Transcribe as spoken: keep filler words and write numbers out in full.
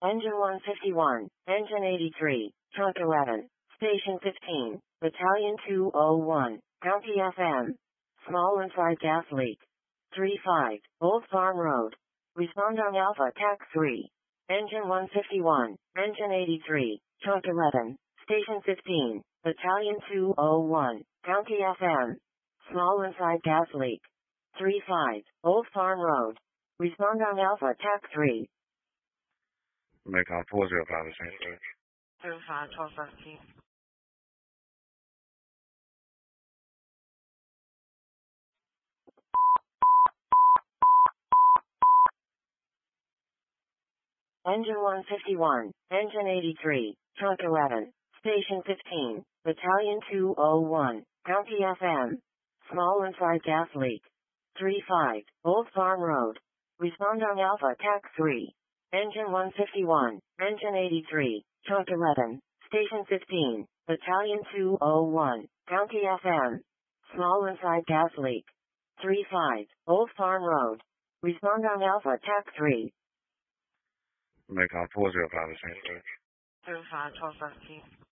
Engine one fifty-one, Engine eighty-three, Truck eleven, Station fifteen, Battalion two oh one, County F M. Small inside gas leak. three five, Old Farm Road. Respond on Alpha T A C three. Engine one fifty-one, Engine eighty-three, Truck eleven, Station fifteen, Battalion two oh one, County F M. Small inside gas leak. three five, Old Farm Road. Respond on Alpha T A C three. 没搞多久发的信息。 对法超三七。 Engine one fifty-one, Engine eighty-three, Truck eleven, Station fifteen, Battalion two oh one, County F M. Small inside gas leak. three five, Old Farm Road. Respond on Alpha T A C three. Engine one fifty-one, Engine eighty-three, Truck eleven, Station fifteen, Battalion two oh one, County F M. Small inside gas leak. three five, Old Farm Road. Respond on Alpha T A C three. 没搞多久发的信息。 对法超三七。